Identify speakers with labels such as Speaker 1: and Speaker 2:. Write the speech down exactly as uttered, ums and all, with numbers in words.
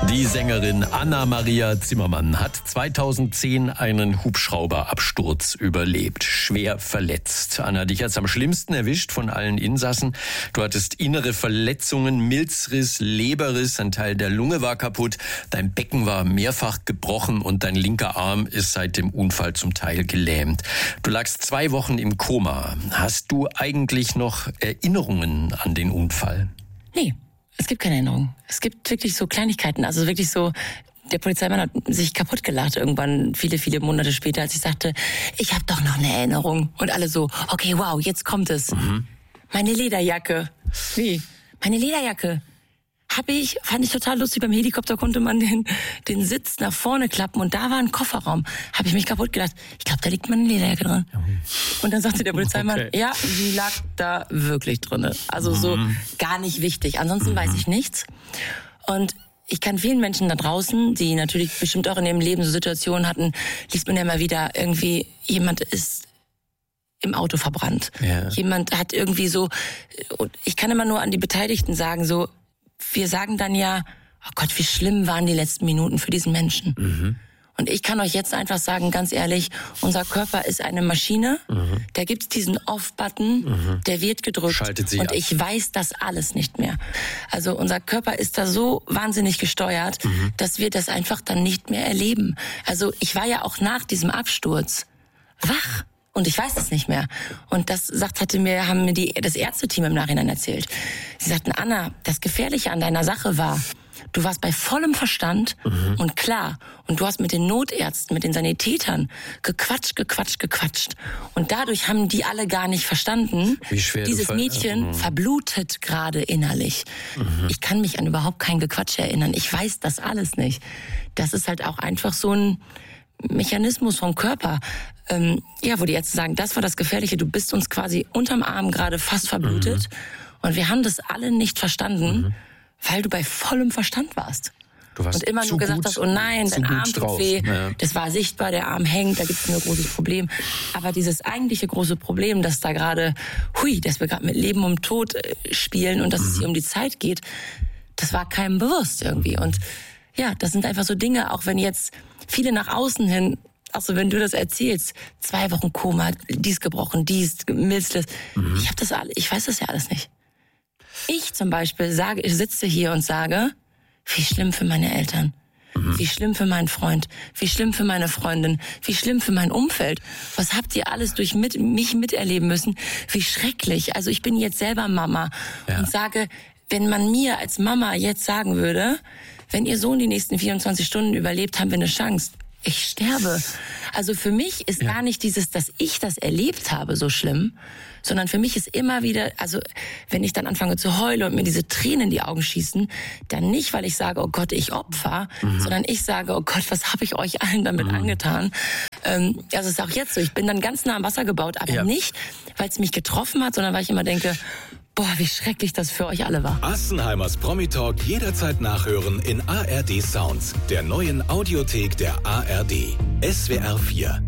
Speaker 1: Die Sängerin Anna-Maria Zimmermann hat zweitausendzehn einen Hubschrauberabsturz überlebt, schwer verletzt. Anna, dich hat's am schlimmsten erwischt von allen Insassen. Du hattest innere Verletzungen, Milzriss, Leberriss, ein Teil der Lunge war kaputt, dein Becken war mehrfach gebrochen und dein linker Arm ist seit dem Unfall zum Teil gelähmt. Du lagst zwei Wochen im Koma. Hast du eigentlich noch Erinnerungen an den Unfall?
Speaker 2: Nee. Es gibt keine Erinnerung. Es gibt wirklich so Kleinigkeiten, also wirklich so, der Polizeimann hat sich kaputt gelacht irgendwann, viele, viele Monate später, als ich sagte, ich habe doch noch eine Erinnerung. Und alle so, okay, wow, jetzt kommt es. Mhm. Meine Lederjacke. Wie? Meine Lederjacke. Hab ich, fand ich total lustig, beim Helikopter konnte man den, den Sitz nach vorne klappen und da war ein Kofferraum. Habe ich mich kaputt gelacht. Ich glaube, da liegt meine Lederjacke drin. Und dann sagte der Polizeimann, okay. Ja, die lag da wirklich drin. Also mhm. so gar nicht wichtig. Ansonsten mhm. weiß ich nichts. Und ich kann vielen Menschen da draußen, die natürlich bestimmt auch in ihrem Leben so Situationen hatten, liest man ja immer wieder, irgendwie jemand ist im Auto verbrannt. Ja. Jemand hat irgendwie so, ich kann immer nur an die Beteiligten sagen, so, wir sagen dann ja, oh Gott, wie schlimm waren die letzten Minuten für diesen Menschen. Mhm. Und ich kann euch jetzt einfach sagen, ganz ehrlich, unser Körper ist eine Maschine, mhm. da gibt's diesen Off-Button, mhm. der wird gedrückt
Speaker 1: Schaltet sie
Speaker 2: und
Speaker 1: ab.
Speaker 2: Ich weiß das alles nicht mehr. Also unser Körper ist da so wahnsinnig gesteuert, mhm. dass wir das einfach dann nicht mehr erleben. Also ich war ja auch nach diesem Absturz wach. Und ich weiß es nicht mehr. Und das sagt, hatte mir, haben mir die, das Ärzteteam im Nachhinein erzählt. Sie sagten, Anna, das Gefährliche an deiner Sache war, du warst bei vollem Verstand mhm. und klar. Und du hast mit den Notärzten, mit den Sanitätern gequatscht, gequatscht, gequatscht. Und dadurch haben die alle gar nicht verstanden,
Speaker 1: wie schwer
Speaker 2: dieses
Speaker 1: ver-
Speaker 2: Mädchen
Speaker 1: mhm.
Speaker 2: verblutet gerade innerlich. Mhm. Ich kann mich an überhaupt kein Gequatsch erinnern. Ich weiß das alles nicht. Das ist halt auch einfach so ein Mechanismus vom Körper, ähm, ja, wo die Ärzte sagen, das war das Gefährliche, du bist uns quasi unterm Arm gerade fast verblutet mhm. und wir haben das alle nicht verstanden, mhm. weil du bei vollem Verstand warst.
Speaker 1: Du warst
Speaker 2: und immer nur gesagt hast, oh nein, dein Arm tut weh, ja. Das war sichtbar, der Arm hängt, da gibt es nur ein großes Problem. Aber dieses eigentliche große Problem, dass da gerade, hui, dass wir gerade mit Leben und Tod äh, spielen und dass mhm. es hier um die Zeit geht, das war keinem bewusst irgendwie. Und ja, das sind einfach so Dinge, auch wenn jetzt viele nach außen hin, also wenn du das erzählst, zwei Wochen Koma, dies gebrochen, dies, Milzriss, mhm. ich hab das alle, ich weiß das ja alles nicht. Ich zum Beispiel sage, ich sitze hier und sage, wie schlimm für meine Eltern, mhm. wie schlimm für meinen Freund, wie schlimm für meine Freundin, wie schlimm für mein Umfeld. Was habt ihr alles durch mit, mich miterleben müssen? Wie schrecklich. Also ich bin jetzt selber Mama ja. und sage, wenn man mir als Mama jetzt sagen würde, wenn ihr Sohn die nächsten vierundzwanzig Stunden überlebt, haben wir eine Chance. Ich sterbe. Also für mich ist ja. gar nicht dieses, dass ich das erlebt habe, so schlimm, sondern für mich ist immer wieder, also wenn ich dann anfange zu heulen und mir diese Tränen in die Augen schießen, dann nicht, weil ich sage, oh Gott, ich opfer, mhm. sondern ich sage, oh Gott, was habe ich euch allen damit mhm. angetan? Ähm, also es ist auch jetzt so, ich bin dann ganz nah am Wasser gebaut, aber ja. nicht, weil es mich getroffen hat, sondern weil ich immer denke, boah, wie schrecklich das für euch alle war.
Speaker 3: Assenheimers Promi-Talk jederzeit nachhören in A R D Sounds, der neuen Audiothek der A R D. S W R vier.